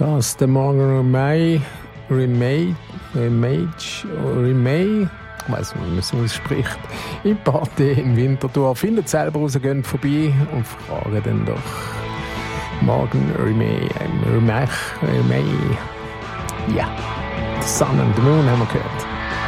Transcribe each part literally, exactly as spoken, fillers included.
Das der Morgan Remay, Remay, Remage, Remay, ich weiss nicht, wie man es ausspricht, in Party in Winterthur. Findet selber raus, geht vorbei und fragen dann doch Morgan Remay, Remay, Remay. Ja, The Sun and the Moon haben wir gehört.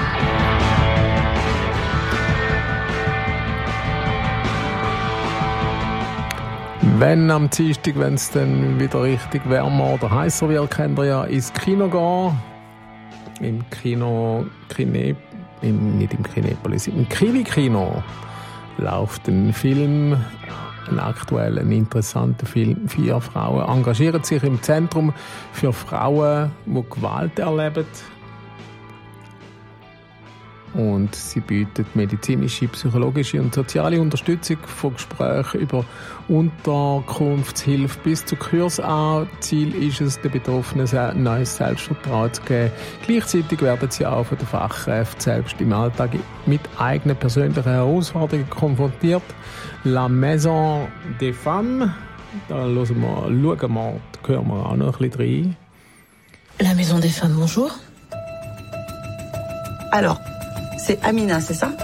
Wenn am Dienstag, wenn es dann wieder richtig wärmer oder heißer wird, könnt ihr ja ins Kino gehen. Im Kino, Kine, im, nicht im Kinepolis, im Kiwi-Kino läuft ein Film, ein aktueller, ein interessanter Film. Vier Frauen engagieren sich im Zentrum für Frauen, die Gewalt erleben. Und sie bietet medizinische, psychologische und soziale Unterstützung von Gesprächen über Unterkunftshilfe bis zu Kurs an. Ziel ist es, den Betroffenen ein neues Selbstvertrauen zu geben. Gleichzeitig werden sie auch von den Fachkräften selbst im Alltag mit eigenen persönlichen Herausforderungen konfrontiert. La Maison des Femmes, da hören wir, schauen wir, da hören wir auch noch ein bisschen rein. La Maison des Femmes, bonjour. Alors, c'est Amina, c'est ça?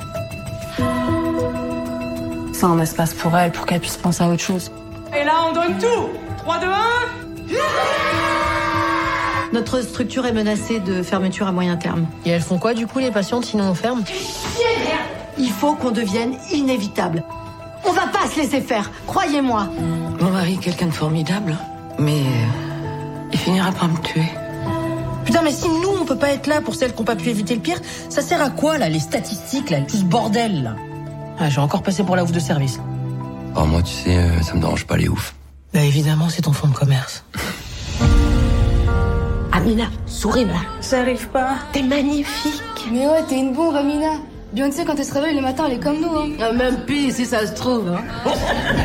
C'est un espace pour elle, pour qu'elle puisse penser à autre chose. Et là, on donne tout. trois, deux, un. Notre structure est menacée de fermeture à moyen terme. Et elles font quoi, du coup, les patientes, sinon on ferme? Il faut qu'on devienne inévitable. On va pas se laisser faire, croyez-moi. Mon mari est quelqu'un de formidable, mais il finira par me tuer. Putain, mais si nous, on peut pas être là pour celles qui ont pas pu éviter le pire, ça sert à quoi, là, les statistiques, là, tout ce bordel, là? Ah, j'ai encore passé pour la ouf de service. Oh, moi, tu sais, euh, ça me dérange pas les oufs. Bah, évidemment, c'est ton fonds de commerce. Amina, souris, là. J'arrive pas. T'es magnifique. Mais ouais, t'es une bombe, Amina. Beyoncé, quand elle se réveille le matin, elle est comme nous, hein. Ah, même pire, si ça se trouve, hein.